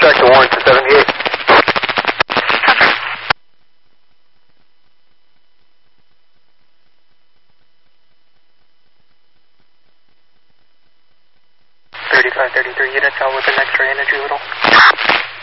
back to Warren to 78. Units out with an X-ray energy little.